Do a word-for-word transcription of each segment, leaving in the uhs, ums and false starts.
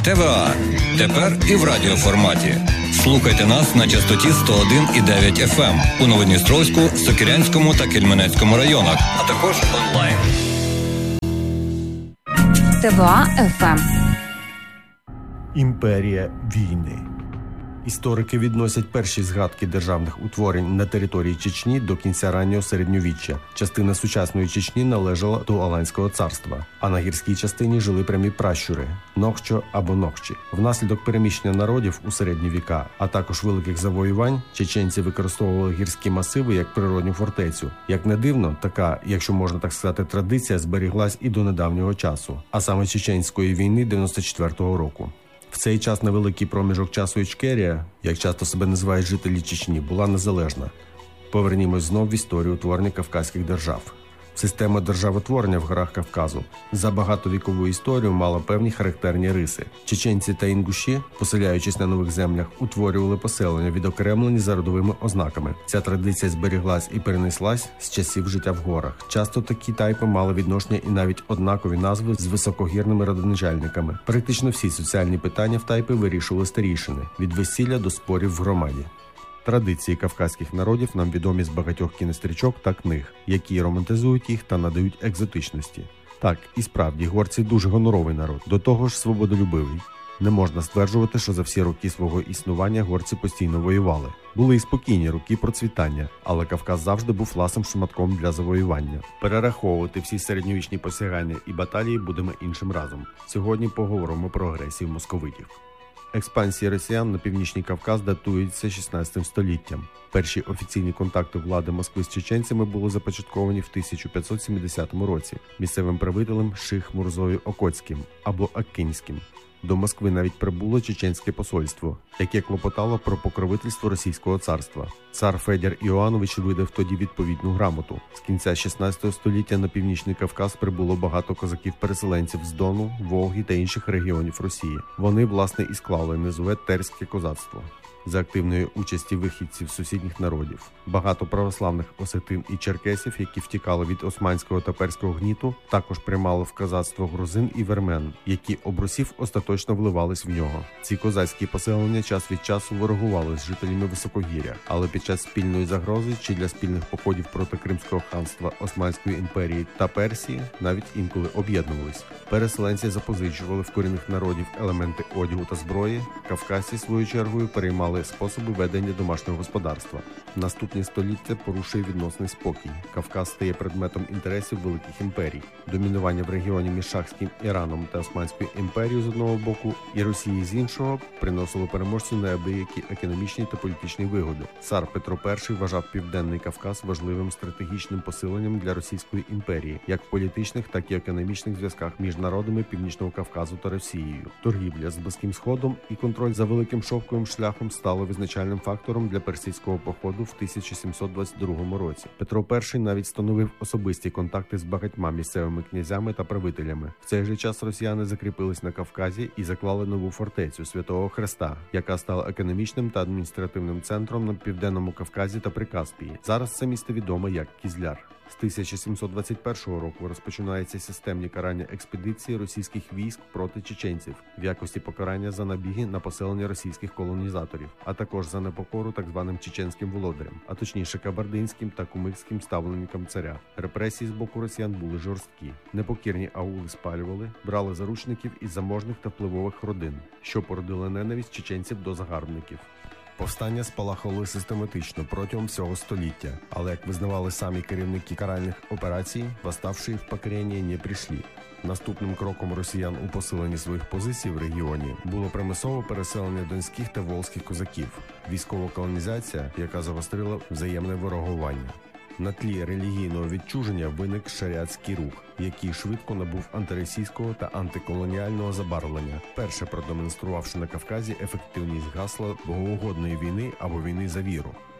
ТВА. Тепер і в радіоформаті. Слухайте нас на частоті сто один і дев'ять еф ем у Новодністровську, Сокирянському та Кельменецькому районах, а також онлайн. ТВА еф ем. Імперія війни. Історики відносять перші згадки державних утворень на території Чечні до кінця раннього середньовіччя. Частина сучасної Чечні належала до Аланського царства, а на гірській частині жили прямі пращури – Нохчо або Нохчі. Внаслідок переміщення народів у середні віка, а також великих завоювань, чеченці використовували гірські масиви як природню фортецю. Як не дивно, така, якщо можна так сказати, традиція зберіглась і до недавнього часу, а саме Чеченської війни дев'яносто четвертого року. В цей час на великий проміжок часу Ічкерія, як часто себе називають жителі Чечні, була незалежна. Повернімось знов в історію утворення Кавказьких держав. Система державотворення в горах Кавказу за багатовікову історію мала певні характерні риси. Чеченці та інгуші, поселяючись на нових землях, утворювали поселення, відокремлені за родовими ознаками. Ця традиція зберіглась і перенеслась з часів життя в горах. Часто такі тайпи мали відношення і навіть однакові назви з високогірними родоначальниками. Практично всі соціальні питання в тайпи вирішували старійшини – від весілля до спорів в громаді. Традиції кавказьких народів нам відомі з багатьох кінострічок та книг, які романтизують їх та надають екзотичності. Так, і справді, горці дуже гоноровий народ, до того ж свободолюбивий. Не можна стверджувати, що за всі роки свого існування горці постійно воювали. Були і спокійні роки процвітання, але Кавказ завжди був ласим шматком для завоювання. Перераховувати всі середньовічні посягання і баталії будемо іншим разом. Сьогодні поговоримо про агресію московитів. Експансія росіян на Північний Кавказ датується шістнадцятим століттям. Перші офіційні контакти влади Москви з чеченцями були започатковані в тисяча п'ятсот сімдесятому році місцевим правителем Ших Мурзою Окотським або Акинським. До Москви навіть прибуло чеченське посольство, яке клопотало про покровительство Російського царства. Цар Федір Іоанович видав тоді відповідну грамоту. З кінця шістнадцятого століття на Північний Кавказ прибуло багато козаків-переселенців з Дону, Волги та інших регіонів Росії. Вони, власне, і склали низове терське козацтво. За активної участі вихідців сусідніх народів. Багато православних осетин і черкесів, які втікали від османського та перського гніту, також приймали в козацтво грузин і вірмен, які обрусів остаточно вливались в нього. Ці козацькі поселення час від часу ворогували з жителями Високогір'я, але під час спільної загрози чи для спільних походів проти Кримського ханства, Османської імперії та Персії навіть інколи об'єднувались. Переселенці запозичували в корінних народів елементи одягу та зброї, кавказці свою чергою переймали способи ведення домашнього господарства. Наступні століття порушує відносний спокій. Кавказ стає предметом інтересів великих імперій. Домінування в регіоні між Шахським Іраном та Османською імперією з одного боку і Росії з іншого приносило переможцю неабиякі економічні та політичні вигоди. Цар Петро І вважав Південний Кавказ важливим стратегічним посиленням для Російської імперії, як в політичних, так і економічних зв'язках між народами Північного Кавказу та Росією. Торгівля з Близьким Сходом і контроль за Великим Шовковим шляхом стало визначальним фактором для персидського походу в тисяча сімсот двадцять другому році. Петро І навіть встановив особисті контакти з багатьма місцевими князями та правителями. В цей же час росіяни закріпились на Кавказі і заклали нову фортецю Святого Хреста, яка стала економічним та адміністративним центром на Південному Кавказі та Прикаспії. Зараз це місто відоме як Кізляр. З тисяча сімсот двадцять першого року розпочинаються системні карання експедиції російських військ проти чеченців в якості покарання за набіги на поселення російських колонізаторів, а також за непокору так званим чеченським володарям, а точніше кабардинським та кумикським ставленникам царя. Репресії з боку росіян були жорсткі. Непокірні аули спалювали, брали заручників із заможних та впливових родин, що породило ненависть чеченців до загарбників. Повстання спалахували систематично протягом всього століття, але, як визнавали самі керівники каральних операцій, восставші в покорення не прийшли. Наступним кроком росіян у посиленні своїх позицій в регіоні було примусове переселення донських та волзьких козаків, військова колонізація, яка загострила взаємне ворогування. На тлі релігійного відчуження виник шаріатський рух, який швидко набув антиросійського та антиколоніального забарвлення, перше продемонструвавши на Кавказі ефективність гасла богоугодної війни або війни за віру.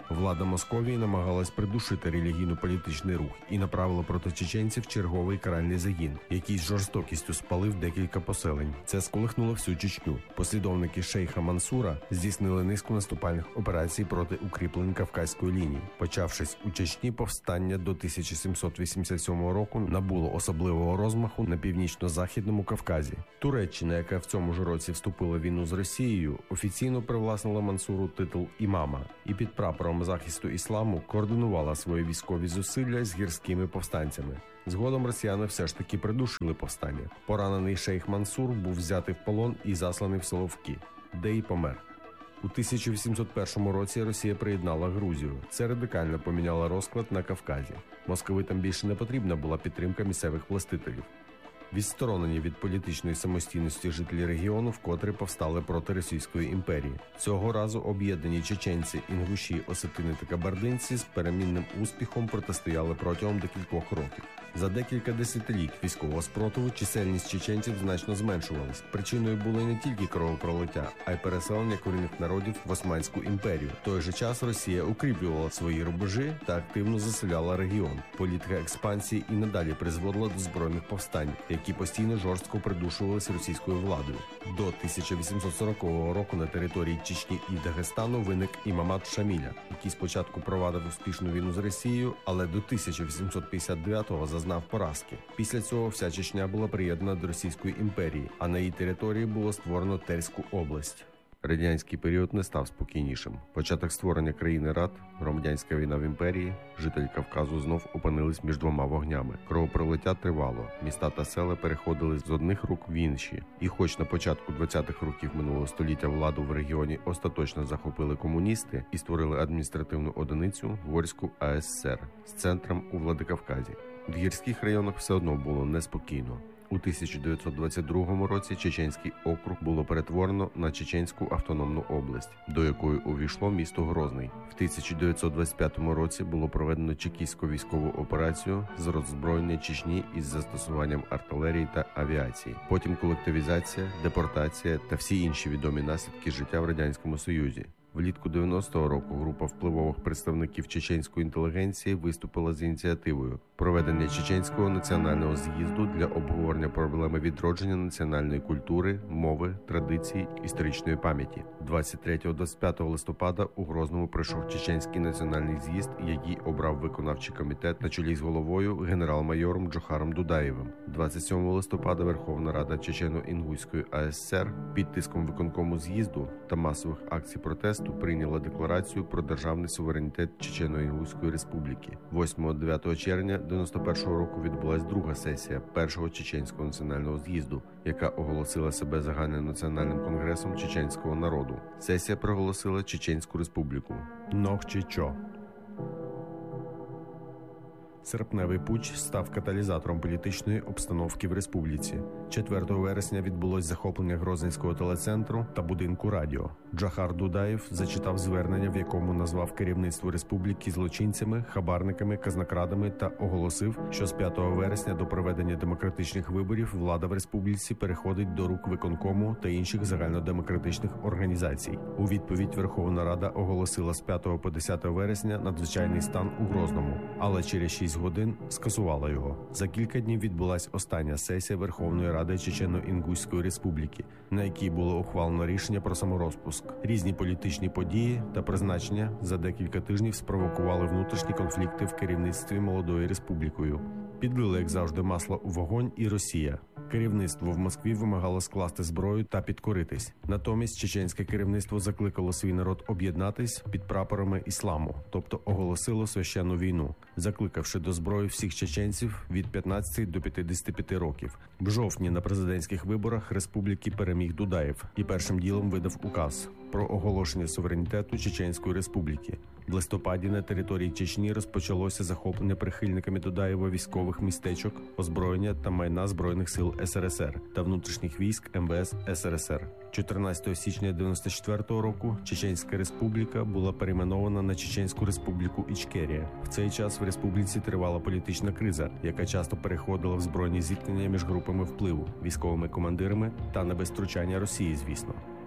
Влада Московії намагалась придушити релігійно-політичний рух і направила проти чеченців черговий каральний загін, який з жорстокістю спалив декілька поселень. Це сколихнуло всю Чечню. Послідовники шейха Мансура здійснили низку наступальних операцій проти укріплень Кавказької лінії. Почавшись у Чечні, повстання до тисяча сімсот вісімдесят сьомого року набуло особливого розмаху на північно-західному Кавказі. Туреччина, яка в цьому ж році вступила в війну з Росією, офіційно привласнила Мансуру титул імама і під прапором захисту ісламу координувала свої військові зусилля з гірськими повстанцями. Згодом росіяни все ж таки придушили повстання. Поранений шейх Мансур був взятий в полон і засланий в Соловки, де й помер. У тисяча вісімсот першому році Росія приєднала Грузію. Це радикально поміняло розклад на Кавказі. Московитам більше не потрібна була підтримка місцевих властителів. Відсторонені від політичної самостійності жителі регіону вкотре повстали проти Російської імперії. Цього разу об'єднані чеченці, інгуші, осетини та кабардинці з перемінним успіхом протистояли протягом декількох років. За декілька десятиліть військового спротиву чисельність чеченців значно зменшувалась. Причиною були не тільки кровопролиття, а й переселення корінних народів в Османську імперію. В той же час Росія укріплювала свої рубежі та активно заселяла регіон. Політика експансії і надалі призводила до збройних повстань, які постійно жорстко придушувалися російською владою. До тисяча вісімсот сорокового року на території Чечні і Дагестану виник імамат Шаміля, який спочатку провадив успішну війну з Росією, але до тисяча вісімсот п'ятдесят дев'ятого зазнав поразки. Після цього вся Чечня була приєднана до Російської імперії, а на її території було створено Терську область. Радянський період не став спокійнішим. Початок створення країни Рад, громадянська війна в імперії, жителі Кавказу знов опинились між двома вогнями. Кровопролиття тривало, міста та села переходили з одних рук в інші. І хоч на початку двадцятих років минулого століття владу в регіоні остаточно захопили комуністи і створили адміністративну одиницю Ворську А С С Р з центром у Владикавказі, в гірських районах все одно було неспокійно. У тисяча дев'ятсот двадцять другому році Чеченський округ було перетворено на Чеченську автономну область, до якої увійшло місто Грозний. В тисяча дев'ятсот двадцять п'ятому році було проведено чекістську військову операцію з роззброєння Чечні із застосуванням артилерії та авіації. Потім колективізація, депортація та всі інші відомі наслідки життя в Радянському Союзі. Влітку дев'яностого року група впливових представників чеченської інтелігенції виступила з ініціативою проведення Чеченського національного з'їзду для обговорення проблеми відродження національної культури, мови, традицій, історичної пам'яті. двадцять третього - двадцять п'ятого листопада у Грозному пройшов Чеченський національний з'їзд, який обрав виконавчий комітет на чолі з головою генерал-майором Джохаром Дудаєвим. двадцять сьомого листопада Верховна Рада Чечено-Інгуської А С С Р під тиском виконкому з'їзду та масових акцій протесту прийняла декларацію про державний суверенітет Чечено-Інгуської республіки. восьмого - дев'ятого червня дев'яносто першого року відбулась друга сесія Першого Чеченського національного з'їзду, яка оголосила себе загальнонаціональним конгресом чеченського народу. Сесія проголосила Чеченську республіку. Нохчичо. Серпневий путч став каталізатором політичної обстановки в республіці. четвертого вересня відбулось захоплення Грозненського телецентру та будинку радіо. Джохар Дудаєв зачитав звернення, в якому назвав керівництво республіки злочинцями, хабарниками, казнокрадами та оголосив, що з п'ятого вересня до проведення демократичних виборів влада в республіці переходить до рук виконкому та інших загальнодемократичних організацій. У відповідь Верховна Рада оголосила з п'ятого по десяте вересня надзвичайний стан у Грозному, але через шість годин скасувала його. За кілька днів відбулась остання сесія Верховної Ради Чечено-Інгуської республіки, на якій було ухвалено рішення про саморозпуск. Різні політичні події та призначення за декілька тижнів спровокували внутрішні конфлікти в керівництві молодою республікою. Підлили, як завжди, масло у вогонь і Росія. Керівництво в Москві вимагало скласти зброю та підкоритись. Натомість чеченське керівництво закликало свій народ об'єднатись під прапорами ісламу, тобто оголосило священну війну, закликавши до зброї всіх чеченців від п'ятнадцяти до п'ятдесяти п'яти років. В жовтні на президентських виборах республіки переміг Дудаєв і першим ділом видав указ про оголошення суверенітету Чеченської республіки. В листопаді на території Чечні розпочалося захоплення прихильниками Дудаєва військових містечок, озброєння та майна Збройних сил С Р С Р та внутрішніх військ Ем Ве Ес С Р С Р. чотирнадцятого січня дев'яносто четвертого року Чеченська республіка була перейменована на Чеченську республіку Ічкерія. В цей час в республіці тривала політична криза, яка часто переходила в збройні зіткнення між групами впливу, військовими командирами та на без втручання Росії, звісно.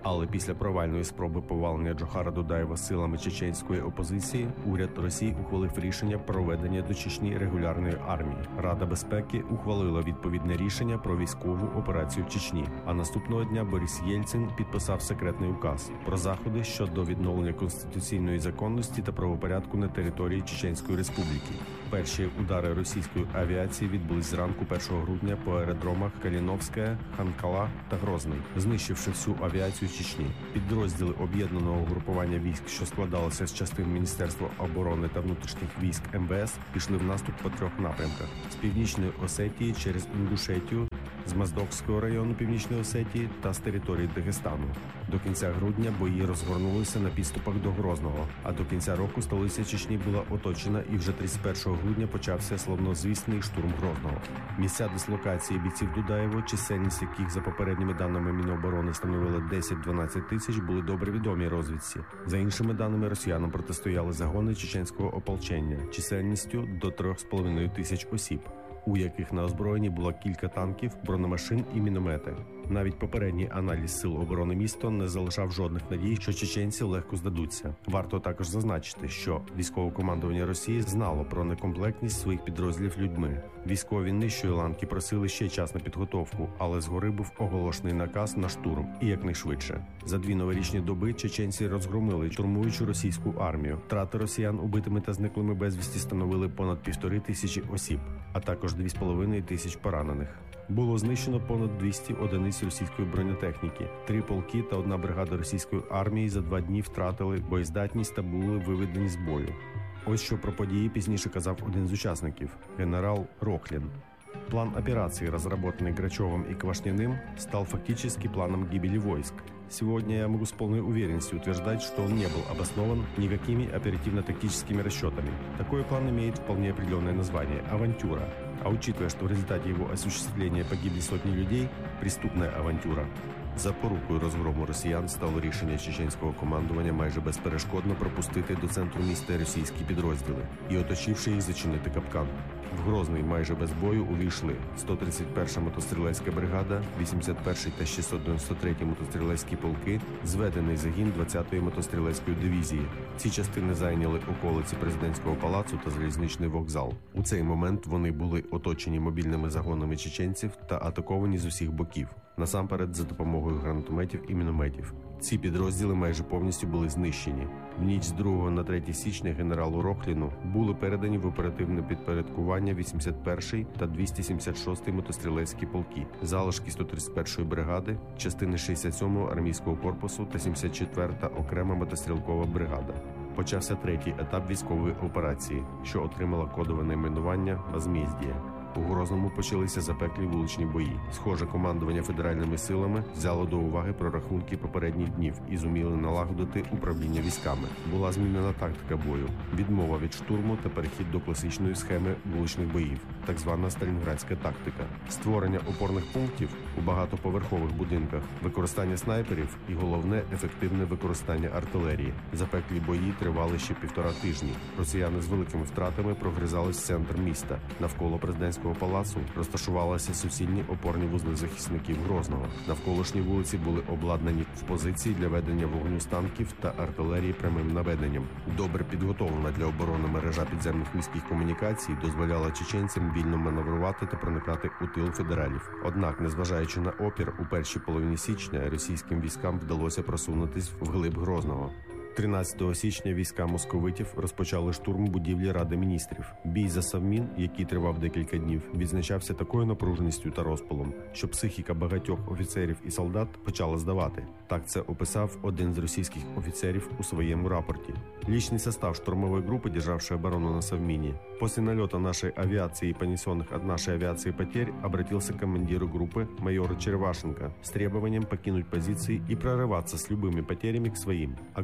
Але після провальної спроби повалення Джохара Дудаєва силами чеченської опозиції уряд Росії ухвалив рішення про введення до Чечні регулярної армії. Рада безпеки ухвалила відповідне рішення про військову операцію в Чечні. А наступного дня Борис Єльцин підписав секретний указ про заходи щодо відновлення конституційної законності та правопорядку на території Чеченської Республіки. Перші удари російської авіації відбулись зранку першого грудня по аеродромах Каліновське, Ханкала та Грозний, знищивши всю авіацію Чечні. Підрозділи об'єднаного групування військ, що складалося з частин Міністерства оборони та внутрішніх військ ем ве ес, пішли в наступ по трьох напрямках: з Північної Осетії через Інгушетію, з Моздокського району Північної Осетії та з території Дагестану. До кінця грудня бої розгорнулися на підступах до Грозного, а до кінця року столиця Чечні була оточена і вже тридцять першого грудня почався славнозвісний штурм Грозного. Місця дислокації бійців Дудаєва, чисельність яких за попередніми даними Міноборони становила десять-дванадцять тисяч, були добре відомі розвідці. За іншими даними, росіянам протистояли загони чеченського ополчення чисельністю до трьох з половиною тисяч осіб, у яких на озброєнні було кілька танків, бронемашин і міномети. Навіть попередній аналіз сил оборони міста не залишав жодних надій, що чеченці легко здадуться. Варто також зазначити, що військове командування Росії знало про некомплектність своїх підрозділів людьми. Військові нижчої ланки просили ще час на підготовку, але згори був оголошений наказ на штурм і якнайшвидше. За дві новорічні доби чеченці розгромили штурмуючу російську армію. Втрати росіян убитими та зниклими безвісті становили понад півтори тисячі осіб, а також дві з половиною тисяч поранених. Було знищено понад двісті одиниць російської бронетехніки. Три полки та одна бригада російської армії за два дні втратили боєздатність та були виведені з бою. Ось що про події пізніше казав один з учасників – генерал Рохлин. План операции, разработанный Грачевым и Квашниным, стал фактически планом гибели войск. Сегодня я могу с полной уверенностью утверждать, что он не был обоснован никакими оперативно-тактическими расчетами. Такой план имеет вполне определенное название – авантюра. А учитывая, что в результате его осуществления погибли сотни людей – преступная авантюра. Запорукою розгрому росіян стало рішення чеченського командування майже безперешкодно пропустити до центру міста російські підрозділи і, оточивши їх, зачинити капкан. В Грозний майже без бою увійшли сто тридцять перша мотострілецька бригада, вісімдесят перший та шістсот дев'яносто третій мотострілецькі полки, зведений загін двадцятої мотострілецької дивізії. Ці частини зайняли околиці президентського палацу та залізничний вокзал. У цей момент вони були оточені мобільними загонами чеченців та атаковані з усіх боків, насамперед за допомогою гранатометів і мінометів. Ці підрозділи майже повністю були знищені. В ніч з другого на третє січня генералу Рохліну були передані в оперативне підпорядкування вісімдесят перший та двісті сімдесят шостий мотострілецькі полки, залишки сто тридцять першої бригади, частини шістдесят сьомого армійського корпусу та сімдесят четверта окрема мотострілкова бригада. Почався третій етап військової операції, що отримала кодове найменування «Возмездіє». У Грозному почалися запеклі вуличні бої. Схоже, командування федеральними силами взяло до уваги прорахунки попередніх днів і зуміли налагодити управління військами. Була змінена тактика бою, відмова від штурму та перехід до класичної схеми вуличних боїв, так звана сталінградська тактика. Створення опорних пунктів у багатоповерхових будинках, використання снайперів і, головне, ефективне використання артилерії. Запеклі бої тривали ще півтора тижні. Росіяни з великими втратами прогризались в центр міста. Навколо президентського палацу розташувалися суцільні опорні вузли захисників Грозного. Навколишні вулиці були обладнані в позиції для ведення вогню з танків та артилерії прямим наведенням. Добре підготовлена для оборони мережа підземних міських комунікацій дозволяла чеченцям вільно маневрувати та проникати у тил федералів. Однак, незважаючи на опір, у першій половині січня російським військам вдалося просунутись вглиб Грозного. тринадцятого січня війська московитів розпочали штурм будівлі Ради міністрів. Бій за Совмін, який тривав декілька днів, відзначався такою напруженістю та розпалом, що психіка багатьох офіцерів і солдат почала здавати. Так це описав один з російських офіцерів у своєму рапорті. Личный состав штурмовой группы, державшей оборону на Совмине, после налета нашей авиации и понесенных от нашей авиации потерь, обратился к командиру группы, майору Черевашенко, с требованием покинуть позиции и прорываться с любыми потерями к своим. Огромными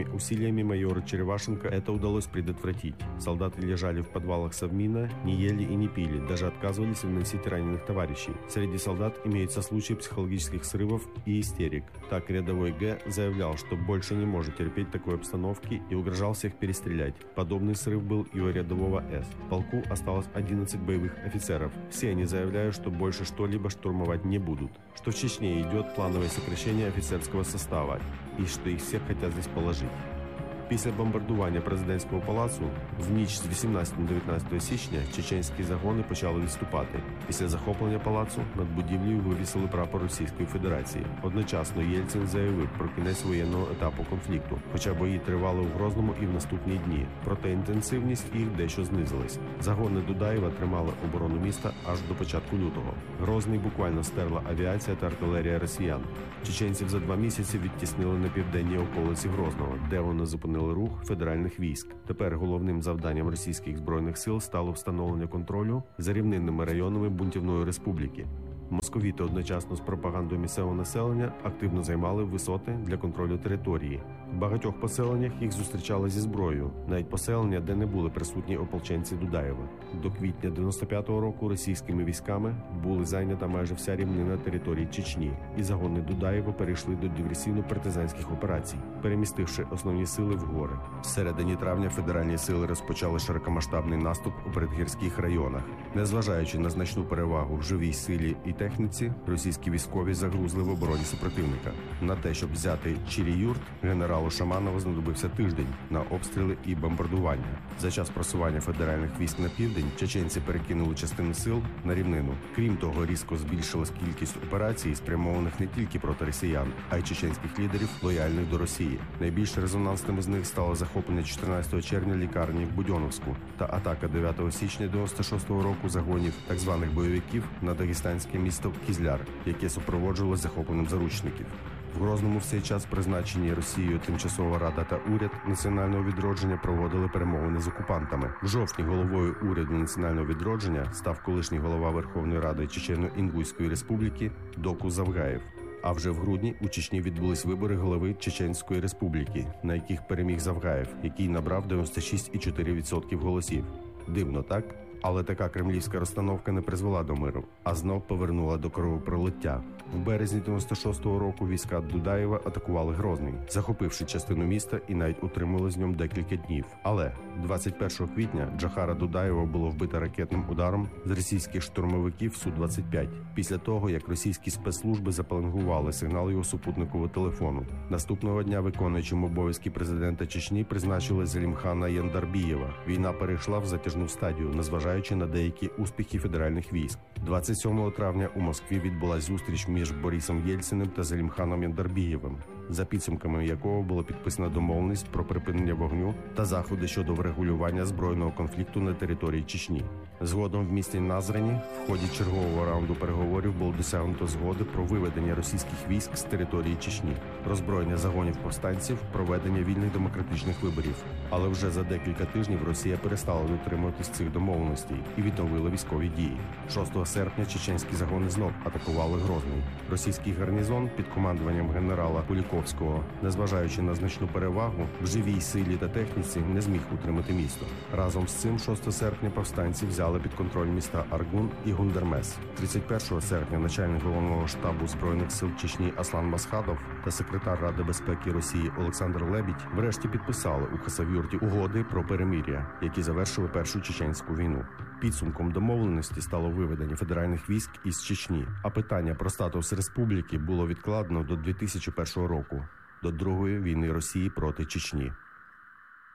Совместными усилиями майора Черевашенко это удалось предотвратить. Солдаты лежали в подвалах Совмина, не ели и не пили, даже отказывались выносить раненых товарищей. Среди солдат имеются случаи психологических срывов и истерик. Так рядовой Г заявлял, что больше не может терпеть такой обстановки и угрожал всех перестрелять. Подобный срыв был и у рядового С. В полку осталось одиннадцать боевых офицеров. Все они заявляют, что больше что-либо штурмовать не будут, что в Чечне идет плановое сокращение офицерского состава и что их всех хотят здесь положить. Після бомбардування президентського палацу в ніч з вісімнадцятого на дев'ятнадцяте січня чеченські загони почали відступати. Після захоплення палацу над будівлею вивісили прапор Російської Федерації. Одночасно Єльцин заявив про кінець воєнного етапу конфлікту, хоча бої тривали у Грозному і в наступні дні. Проте інтенсивність їх дещо знизилась. Загони Дудаєва тримали оборону міста аж до початку лютого. Грозний буквально стерла авіація та артилерія росіян. Чеченців за два місяці відтіснили на південній околиці Грозного, де вони зупинили рух федеральних військ. Тепер головним завданням російських збройних сил стало встановлення контролю за рівнинними районами бунтівної республіки. Московіти одночасно з пропагандою місцевого населення активно займали висоти для контролю території. В багатьох поселеннях їх зустрічали зі зброєю, навіть поселення, де не були присутні ополченці Дудаєва. До квітня дев'яносто п'ятого року російськими військами були зайнята майже вся рівнина території Чечні, і загони Дудаєва перейшли до диверсійно-партизанських операцій, перемістивши основні сили в гори. В середині травня федеральні сили розпочали широкомасштабний наступ у передгірських районах. Незважаючи на значну перевагу в живій силі і техніці, російські військові загрузли в обороні супротивника. На те, щоб взяти Чирі-Юрт, генералу Шаманову знадобився тиждень на обстріли і бомбардування. За час просування федеральних військ на південь чеченці перекинули частину сил на рівнину. Крім того, різко збільшилась кількість операцій, спрямованих не тільки проти росіян, а й чеченських лідерів, лояльних до Росії. Найбільш резонансним з них стало захоплення чотирнадцятого червня лікарні в Будьоновську та атака дев'ятого січня дев'яносто шостого року загонів так званих бойовиків на дагестанське місто Кізляр, яке супроводжувалось захопленням заручників. В Грозному в цей час призначені Росією Тимчасова Рада та уряд національного відродження проводили перемовини з окупантами. В жовтні головою уряду національного відродження став колишній голова Верховної Ради Чечено-Інгуської Республіки Доку Завгаєв. А вже в грудні у Чечні відбулись вибори голови Чеченської Республіки, на яких переміг Завгаєв, який набрав дев'яносто шість цілих чотири десятих відсотка голосів. Дивно, так? Але така кремлівська розстановка не призвела до миру, а знов повернула до кровопролиття. В березні дев'яносто шостого року війська Дудаєва атакували Грозний, захопивши частину міста і навіть утримали з ньому декілька днів. Але двадцять першого квітня Джохара Дудаєва було вбито ракетним ударом з російських штурмовиків Су двадцять п'ять, після того, як російські спецслужби запеленгували сигнал його супутникового телефону. Наступного дня виконуючим обов'язки президента Чечні призначили Зелімхана Яндарбієва. Війна перейшла в затяжну стадію, незважаючи на деякі успіхи федеральних військ. двадцять сьомого травня у Москві відбулась зустріч між Борисом Єльциним та Зелімханом Яндарбієвим, за підсумками якого було підписано домовленість про припинення вогню та заходи щодо врегулювання збройного конфлікту на території Чечні. Згодом в місті Назрані в ході чергового раунду переговорів було досягнуто згоди про виведення російських військ з території Чечні, роззброєння загонів повстанців, проведення вільних демократичних виборів. Але вже за декілька тижнів Росія перестала дотримуватись цих домовленостей і відновила військові дії. шостого серпня чеченські загони знов атакували Грозний. Російський гарнізон під командуванням генерала Куліковського, незважаючи на значну перевагу в живій силі та техніці, не зміг утримати місто. Разом з цим шостого серпня повстанці взяли під контроль міста Аргун і Гундермес. тридцять першого серпня начальник головного штабу Збройних сил Чечні Аслан Масхадов та секретар Ради безпеки Росії Олександр Лебідь врешті підписали у Хасавюрті угоди про перемир'я, які завершили Першу чеченську війну. Підсумком домовленості стало виведення федеральних військ із Чечні, а питання про статус республіки було відкладено до дві тисячі першого року, до Другої війни Росії проти Чечні.